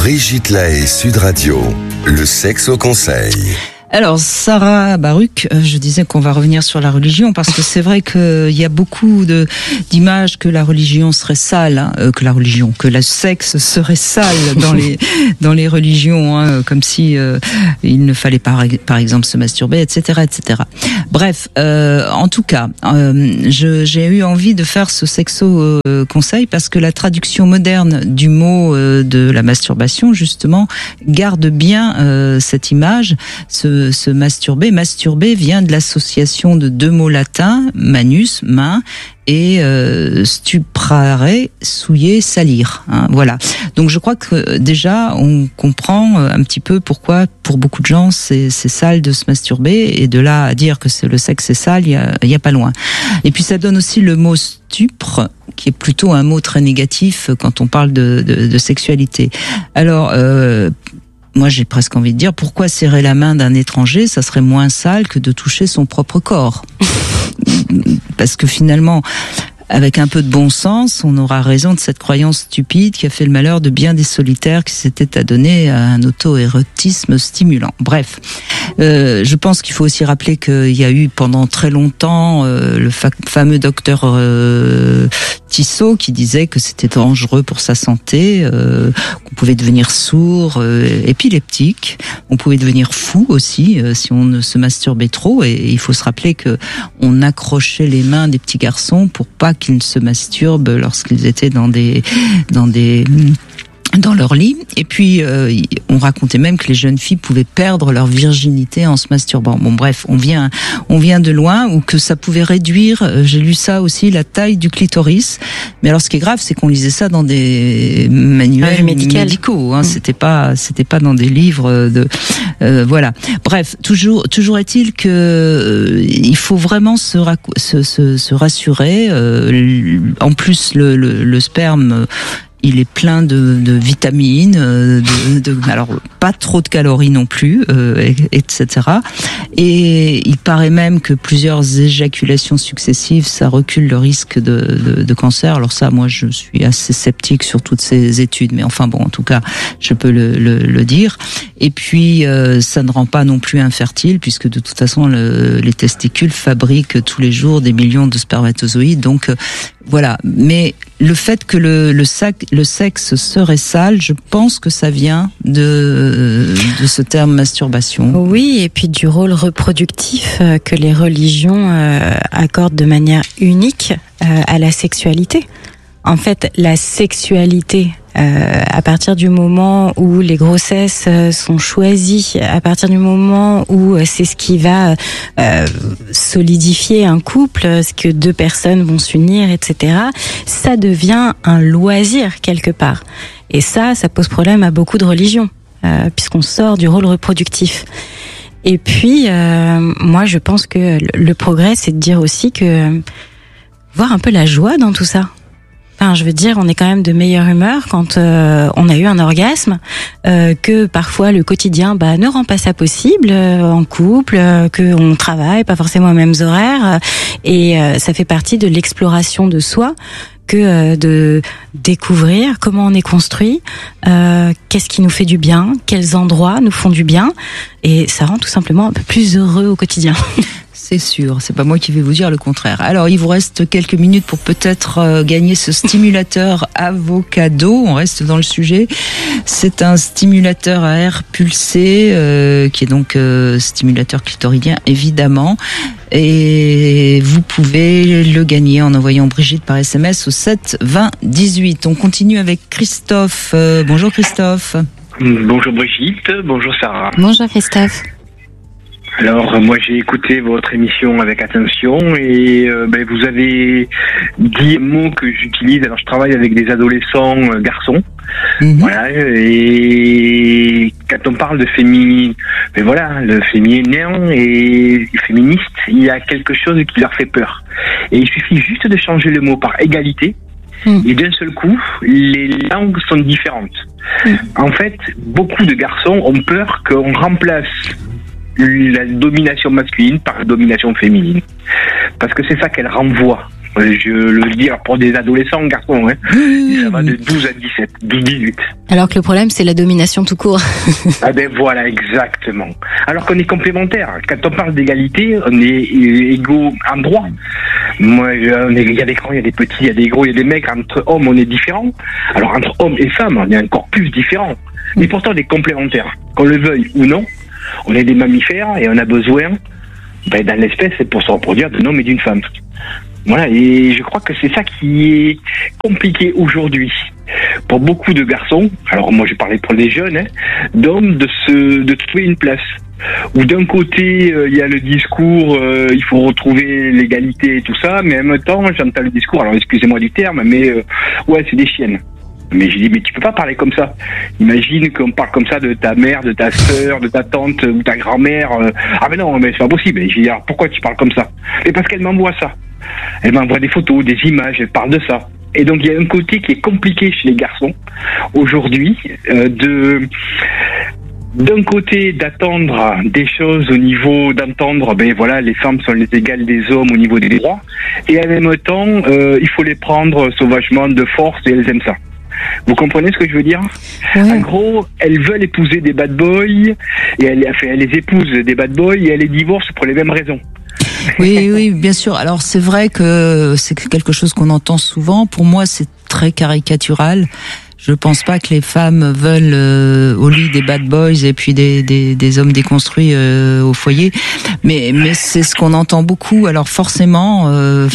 Brigitte Lahaie, Sud Radio, le sexe au conseil. Alors, Sarah Baruch, je disais qu'on va revenir sur la religion parce que c'est vrai qu'il y a beaucoup d'images que la religion serait sale, hein, que le sexe serait sale dans les religions, hein, comme si il ne fallait pas, par exemple, se masturber, etc., etc. Bref, en tout cas, j'ai eu envie de faire ce sexo conseil parce que la traduction moderne du mot de la masturbation, justement, garde bien cette image. Se masturber. Masturber vient de l'association de deux mots latins, manus, main, et stuprare, souiller, salir. Hein, voilà. Donc je crois que déjà on comprend un petit peu pourquoi pour beaucoup de gens c'est sale de se masturber, et de là à dire que le sexe est sale, il y a pas loin. Et puis ça donne aussi le mot stupre, qui est plutôt un mot très négatif quand on parle de sexualité. Alors moi, j'ai presque envie de dire, pourquoi serrer la main d'un étranger, ça serait moins sale que de toucher son propre corps? Parce que finalement, avec un peu de bon sens, on aura raison de cette croyance stupide qui a fait le malheur de bien des solitaires qui s'étaient adonnés à un auto-érotisme stimulant. Bref, je pense qu'il faut aussi rappeler qu'il y a eu pendant très longtemps le fameux docteur Tissot qui disait que c'était dangereux pour sa santé, qu'on pouvait devenir sourd, épileptique, on pouvait devenir fou aussi si on ne se masturbait trop, et il faut se rappeler que on accrochait les mains des petits garçons pour pas qu'ils se masturbent lorsqu'ils étaient dans leur lit. Et puis on racontait même que les jeunes filles pouvaient perdre leur virginité en se masturbant. Bon bref, on vient de loin, ou que ça pouvait réduire, j'ai lu ça aussi, la taille du clitoris. Mais alors ce qui est grave, c'est qu'on lisait ça dans des manuels médicaux, hein. C'était pas dans des livres voilà. Bref, toujours est-il que il faut vraiment se rassurer. En plus le sperme, il est plein de vitamines, alors pas trop de calories non plus, etc. Et il paraît même que plusieurs éjaculations successives, ça recule le risque de cancer. Alors ça, moi, je suis assez sceptique sur toutes ces études, mais enfin bon, en tout cas, je peux le dire. Et puis, ça ne rend pas non plus infertile, puisque de toute façon, les testicules fabriquent tous les jours des millions de spermatozoïdes. Donc voilà. Mais le fait que le sexe serait sale, je pense que ça vient de ce terme masturbation. Oui, et puis du rôle reproductif que les religions accordent de manière unique à la sexualité. En fait, la sexualité, à partir du moment où les grossesses sont choisies, à partir du moment où c'est ce qui va solidifier un couple, ce que deux personnes vont s'unir, etc., ça devient un loisir quelque part. Et ça pose problème à beaucoup de religions, puisqu'on sort du rôle reproductif. Et puis, moi, je pense que le progrès, c'est de dire aussi que voir un peu la joie dans tout ça. Enfin, je veux dire, on est quand même de meilleure humeur quand on a eu un orgasme, que parfois le quotidien ne rend pas ça possible en couple, que on travaille pas forcément aux mêmes horaires, et ça fait partie de l'exploration de soi, que de découvrir comment on est construit, qu'est-ce qui nous fait du bien, quels endroits nous font du bien, et ça rend tout simplement un peu plus heureux au quotidien. C'est sûr, c'est pas moi qui vais vous dire le contraire. Alors, il vous reste quelques minutes pour peut-être gagner ce stimulateur Avocado. On reste dans le sujet. C'est un stimulateur à air pulsé, qui est donc stimulateur clitoridien, évidemment. Et vous pouvez le gagner en envoyant Brigitte par SMS au 7 20 18. On continue avec Christophe. Bonjour Christophe. Bonjour Brigitte, bonjour Sarah. Bonjour Christophe. Alors moi j'ai écouté votre émission avec attention, et vous avez dit un mot que j'utilise. Alors je travaille avec des adolescents garçons, voilà, et quand on parle de féminin, le féminin et féministe, il y a quelque chose qui leur fait peur, et il suffit juste de changer le mot par égalité, et d'un seul coup les langues sont différentes. En fait, beaucoup de garçons ont peur qu'on remplace la domination masculine par la domination féminine, parce que c'est ça qu'elle renvoie. Je le dis pour des adolescents, garçons, hein. Et ça va de 12 à 17, 12-18. Alors que le problème, c'est la domination tout court. Ah ben voilà, exactement. Alors qu'on est complémentaires. Quand on parle d'égalité, on est égaux en droit. Moi, il y a des grands, il y a des petits, il y a des gros, il y a des mecs. Entre hommes, on est différents. Alors entre hommes et femmes, on est encore plus différents. Mais pourtant, on est complémentaires. Qu'on le veuille ou non, on est des mammifères et on a besoin, dans l'espèce, c'est pour se reproduire d'un homme et d'une femme. Voilà, et je crois que c'est ça qui est compliqué aujourd'hui pour beaucoup de garçons. Alors moi, je parlais pour les jeunes, d'hommes, de trouver une place. Où d'un côté, il y a le discours, il faut retrouver l'égalité et tout ça, mais en même temps, j'entends le discours, alors excusez-moi du terme, mais ouais, c'est des chiennes. Mais j'ai dit, mais tu peux pas parler comme ça. Imagine qu'on parle comme ça de ta mère, de ta sœur, de ta tante ou ta grand-mère. Ah mais non, mais c'est pas possible. Et j'ai dit, alors pourquoi tu parles comme ça? Et parce qu'elle m'envoie ça. Elle m'envoie des photos, des images, elle parle de ça. Et donc il y a un côté qui est compliqué chez les garçons aujourd'hui, d'un côté d'attendre des choses au niveau d'entendre, les femmes sont les égales des hommes au niveau des droits, et en même temps, il faut les prendre sauvagement de force et elles aiment ça. Vous comprenez ce que je veux dire? Ouais. En gros, elles veulent épouser des bad boys, et elles les épousent des bad boys et elles les divorcent pour les mêmes raisons. Oui, bien sûr. Alors c'est vrai que c'est quelque chose qu'on entend souvent. Pour moi, c'est très caricatural. Je pense pas que les femmes veulent au lit des bad boys et puis des hommes déconstruits au foyer, mais c'est ce qu'on entend beaucoup. Alors forcément,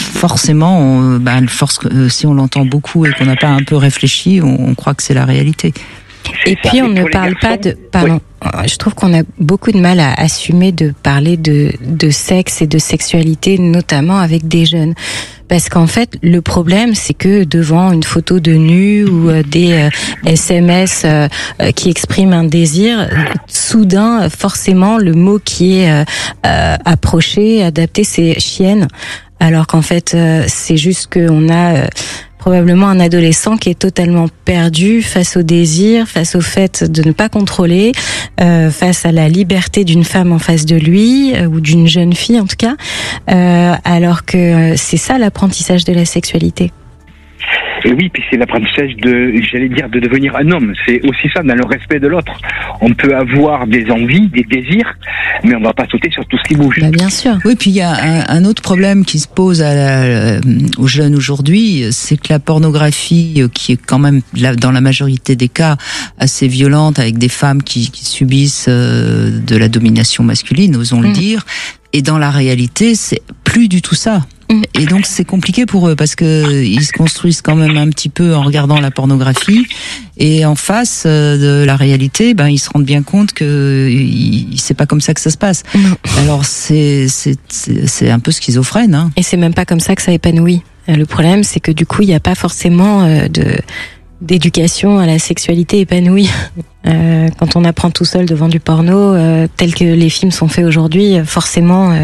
si on l'entend beaucoup et qu'on n'a pas un peu réfléchi, on croit que c'est la réalité. Et puis on ne parle pas de... Pardon, oui. Je trouve qu'on a beaucoup de mal à assumer de parler de sexe et de sexualité, notamment avec des jeunes. Parce qu'en fait, le problème, c'est que devant une photo de nu ou des SMS qui expriment un désir, soudain, forcément, le mot qui est approché, adapté, c'est chienne. Alors qu'en fait, c'est juste qu'on a... probablement un adolescent qui est totalement perdu face au désir, face au fait de ne pas contrôler, face à la liberté d'une femme en face de lui, ou d'une jeune fille en tout cas, alors que c'est ça l'apprentissage de la sexualité. Et oui, puis c'est l'apprentissage de devenir un homme. C'est aussi ça, dans le respect de l'autre. On peut avoir des envies, des désirs, mais on va pas sauter sur tout ce qui bouge. Bien sûr. Oui, puis il y a un autre problème qui se pose aux jeunes aujourd'hui, c'est que la pornographie, qui est quand même, dans la majorité des cas, assez violente, avec des femmes qui subissent de la domination masculine, osons le dire, et dans la réalité, c'est plus du tout ça. Et donc c'est compliqué pour eux parce que ils se construisent quand même un petit peu en regardant la pornographie, et en face de la réalité, ils se rendent bien compte que c'est pas comme ça que ça se passe. Non. Alors c'est un peu schizophrène, hein. Et c'est même pas comme ça que ça épanouit. Le problème, c'est que du coup, il n'y a pas forcément d'éducation à la sexualité épanouie. Quand on apprend tout seul devant du porno, tel que les films sont faits aujourd'hui, forcément,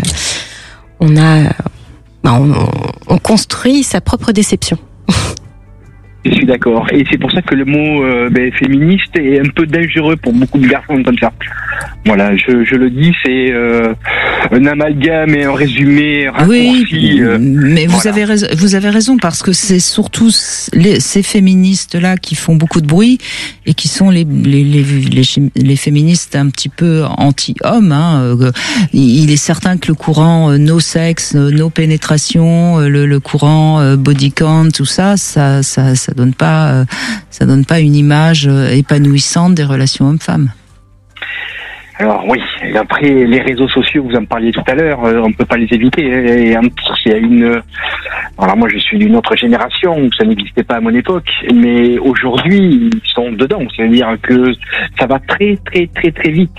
on construit sa propre déception. Je suis d'accord. Et c'est pour ça que le mot féministe est un peu dangereux pour beaucoup de garçons comme ça. Voilà, je le dis, c'est un amalgame et un résumé raccourci. Oui, mais voilà. Vous avez raison, parce que c'est surtout ces féministes-là qui font beaucoup de bruit et qui sont les féministes un petit peu anti-hommes. Il est certain que le courant no sexe, no pénétration, le courant body count, tout ça donne pas une image épanouissante des relations hommes-femmes. Alors oui, et après les réseaux sociaux, vous en parliez tout à l'heure, on ne peut pas les éviter. Et alors moi je suis d'une autre génération, ça n'existait pas à mon époque, mais aujourd'hui ils sont dedans, c'est-à-dire que ça va très très très très vite.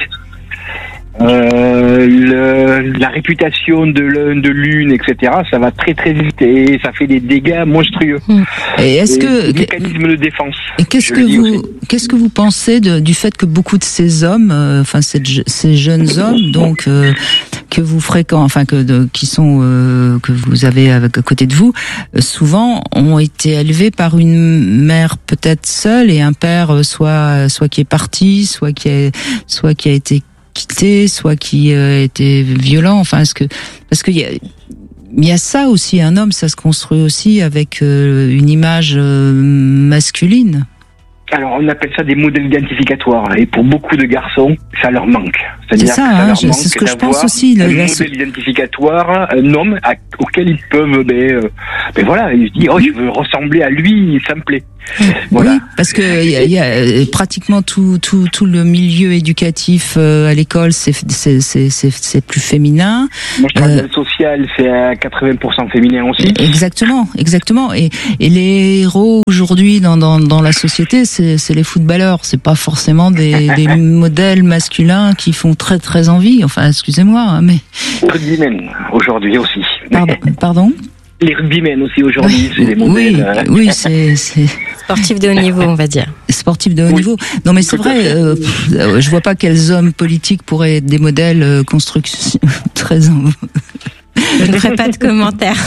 La réputation de l'une, etc., ça va très très vite et ça fait des dégâts monstrueux. Et est-ce que mécanisme de défense. Et qu'est-ce que vous pensez du fait que beaucoup de ces hommes, ces jeunes hommes, donc que vous fréquentez, que vous avez à côté de vous, souvent ont été élevés par une mère peut-être seule et un père soit qui est parti, soit qui a été quitté, soit qui était violent, parce que il il y a ça aussi, un homme, ça se construit aussi avec une image masculine. Alors, on appelle ça des modèles identificatoires. Et pour beaucoup de garçons, ça leur manque. C'est ça, c'est ce que je pense aussi. Un modèle identificatoire, un homme auquel ils peuvent, voilà, ils se disent, je veux ressembler à lui, ça me plaît. Voilà. Oui, parce que il y a pratiquement tout le milieu éducatif à l'école, c'est plus féminin. Moi, je travaille dans le social, c'est à 80% féminin aussi. Exactement. Et les héros aujourd'hui dans la société, c'est les footballeurs. C'est pas forcément des modèles masculins qui font très très envie. Enfin, excusez-moi, mais. Rugbymen aujourd'hui aussi. Pardon. Les rugbymen aussi aujourd'hui, c'est des modèles. Oui, c'est sportifs de haut niveau, on va dire. Sportifs de haut niveau. Non, mais c'est vrai. Je vois pas quels hommes politiques pourraient être des modèles construction très. Je ne ferai pas de commentaires.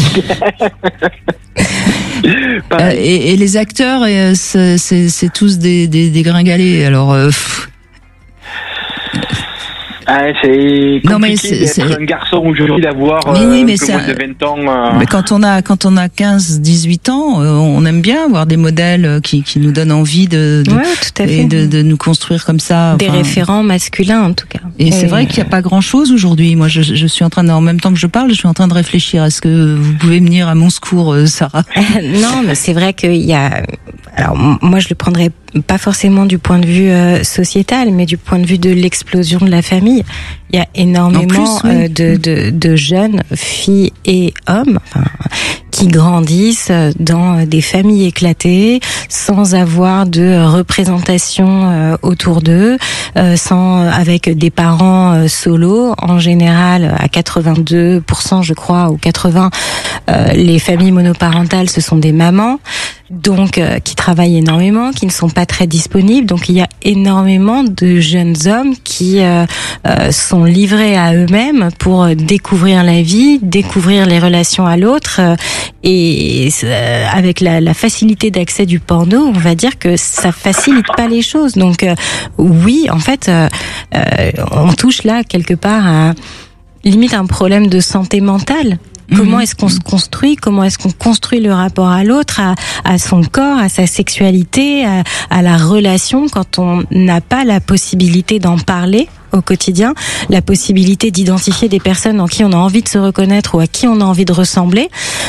Et les acteurs, c'est tous des gringalés. Alors. C'est compliqué d'être un garçon aujourd'hui, d'avoir un peu moins de 20 ans. Mais quand on a 15, 18 ans, on aime bien avoir des modèles qui nous donnent envie de nous construire comme ça. Des référents masculins, en tout cas. Et c'est vrai qu'il n'y a pas grand-chose aujourd'hui. Moi, je suis en train en même temps que je parle, je suis en train de réfléchir. Est-ce que vous pouvez venir à mon secours, Sarah? Non, mais c'est vrai qu'il y a... Alors, moi, je le prendrais pas forcément du point de vue sociétal, mais du point de vue de l'explosion de la famille. Il y a énormément de jeunes filles et hommes qui grandissent dans des familles éclatées, sans avoir de représentation autour d'eux, avec des parents solos. En général, à 82%, je crois, ou 80%, les familles monoparentales, ce sont des mamans. Donc qui travaillent énormément, qui ne sont pas très disponibles. Donc il y a énormément de jeunes hommes qui sont livrés à eux-mêmes pour découvrir la vie, découvrir les relations à l'autre. Et avec la facilité d'accès du porno, on va dire que ça facilite pas les choses. Donc oui, en fait, on touche là quelque part à limite un problème de santé mentale. Comment est-ce qu'on se construit? Comment est-ce qu'on construit le rapport à l'autre, à son corps, à sa sexualité, à la relation, quand on n'a pas la possibilité d'en parler au quotidien, la possibilité d'identifier des personnes en qui on a envie de se reconnaître ou à qui on a envie de ressembler,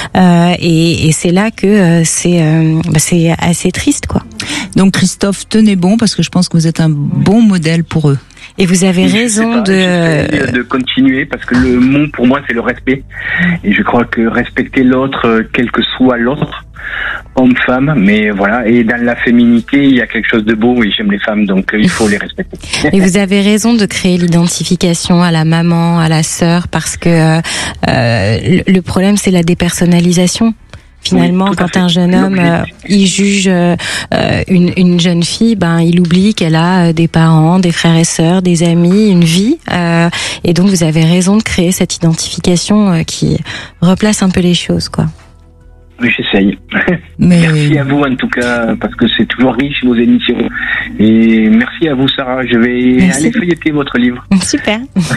et c'est là que c'est assez triste, quoi. Donc Christophe, tenez bon, parce que je pense que vous êtes un bon modèle pour eux. Et vous avez raison de continuer, parce que le mot pour moi c'est le respect, et je crois que respecter l'autre, quel que soit l'autre, homme, femme, mais voilà, et dans la féminité il y a quelque chose de beau, et j'aime les femmes, donc il faut les respecter. Et vous avez raison de créer l'identification à la maman, à la sœur, parce que le problème c'est la dépersonnalisation. Finalement, quand un jeune homme il juge une jeune fille, il oublie qu'elle a des parents, des frères et sœurs, des amis, une vie. Et donc, vous avez raison de créer cette identification qui replace un peu les choses, quoi. Oui, j'essaye. Merci à vous en tout cas, parce que c'est toujours riche vos émissions. Et merci à vous, Sarah. Je vais aller feuilleter votre livre. Super.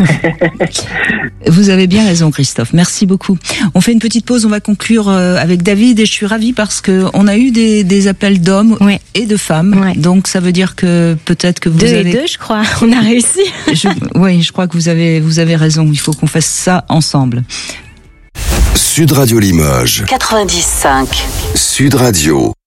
Vous avez bien raison, Christophe. Merci beaucoup. On fait une petite pause. On va conclure avec David, et je suis ravie parce que on a eu des appels d'hommes et de femmes. Ouais. Donc ça veut dire que peut-être que vous avez deux, je crois. On a réussi. Je crois que vous avez raison. Il faut qu'on fasse ça ensemble. Sud Radio Limoges 95. Sud Radio.